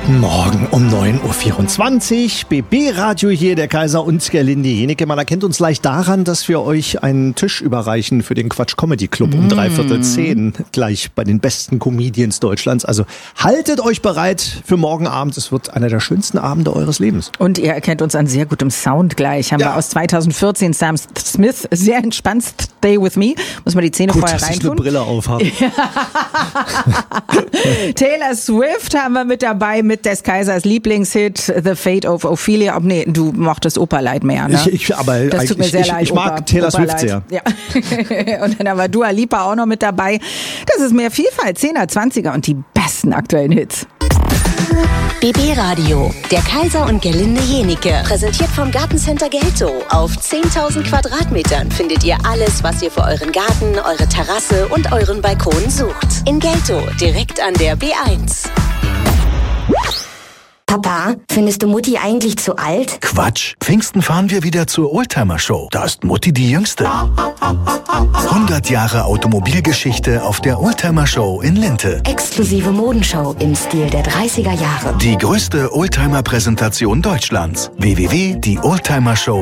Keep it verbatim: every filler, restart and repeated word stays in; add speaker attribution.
Speaker 1: Morgen um neun Uhr vierundzwanzig, B B-Radio hier, der Kaiser und Gerlinde Jenike. Man erkennt uns leicht daran, dass wir euch einen Tisch überreichen für den Quatsch Comedy Club um dreiviertel zehn, gleich bei den besten Comedians Deutschlands. Also haltet euch bereit für morgen Abend. Es wird einer der schönsten Abende eures Lebens.
Speaker 2: Und ihr erkennt uns an sehr gutem Sound gleich. Haben
Speaker 1: Ja.
Speaker 2: wir aus zweitausendvierzehn Sam Smith, sehr entspannt, Stay With Me. Muss man die Zähne
Speaker 1: Gut,
Speaker 2: vorher
Speaker 1: dass ich eine
Speaker 2: reintun.
Speaker 1: Brille aufhabe.
Speaker 2: Taylor Swift haben wir mit dabei, mit des Kaisers Lieblingshit The Fate of Ophelia. Oh, nee, du mochtest Operleid mehr, ne?
Speaker 1: Ich, ich, aber
Speaker 2: Das tut mir
Speaker 1: ich,
Speaker 2: sehr
Speaker 1: ich,
Speaker 2: leid,
Speaker 1: ich mag
Speaker 2: Opa.
Speaker 1: Taylor Swift
Speaker 2: Operleid.
Speaker 1: sehr.
Speaker 2: Ja. Und dann haben wir Dua Lipa auch noch mit dabei. Das ist mehr Vielfalt, zehner, zwanziger und die besten aktuellen Hits.
Speaker 3: B B-Radio, der Kaiser und Gerlinde Jenike. Präsentiert vom Gartencenter Gelto. Auf zehntausend Quadratmetern findet ihr alles, was ihr für euren Garten, eure Terrasse und euren Balkon sucht. In Gelto, direkt an der B eins.
Speaker 4: Papa, findest du Mutti eigentlich zu alt?
Speaker 5: Quatsch. Pfingsten fahren wir wieder zur Oldtimer-Show. Da ist Mutti die Jüngste. hundert Jahre Automobilgeschichte auf der Oldtimer-Show in Linte.
Speaker 4: Exklusive Modenshow im Stil der dreißiger Jahre.
Speaker 5: Die größte Oldtimer-Präsentation Deutschlands. w w w punkt die oldtimer show